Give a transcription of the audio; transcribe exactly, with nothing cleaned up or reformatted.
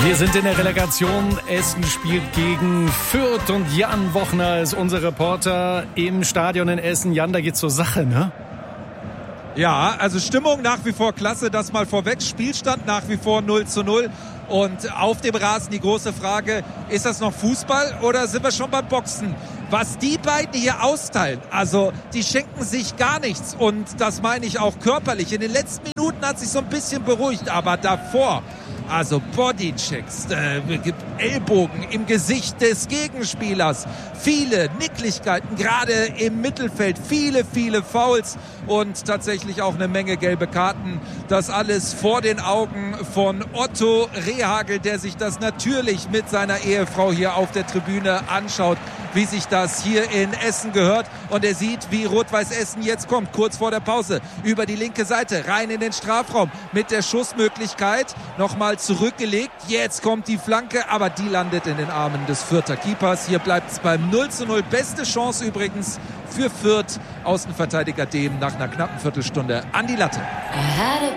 Wir sind in der Relegation. Essen spielt gegen Fürth und Jan Wochner ist unser Reporter im Stadion in Essen. Jan, da geht's zur Sache, ne? Ja, also Stimmung nach wie vor klasse, das mal vorweg. Spielstand nach wie vor null zu null. Und auf dem Rasen die große Frage, ist das noch Fußball oder sind wir schon beim Boxen? Was die beiden hier austeilen, also die schenken sich gar nichts. Und das meine ich auch körperlich. In den letzten Minuten hat sich so ein bisschen beruhigt, aber davor... Also Bodychecks, äh, gibt Ellbogen im Gesicht des Gegenspielers, viele Nicklichkeiten, gerade im Mittelfeld, viele, viele Fouls und tatsächlich auch eine Menge gelbe Karten. Das alles vor den Augen von Otto Rehhagel, der sich das natürlich mit seiner Ehefrau hier auf der Tribüne anschaut, wie sich das hier in Essen gehört. Und er sieht, wie Rot-Weiß Essen jetzt kommt, kurz vor der Pause, über die linke Seite, rein in den Strafraum mit der Schussmöglichkeit. Nochmal zurückgelegt, jetzt kommt die Flanke, aber die landet in den Armen des Fürther Keepers. Hier bleibt es beim null zu null. Beste Chance übrigens für Fürth. Außenverteidiger Dehm nach einer knappen Viertelstunde an die Latte.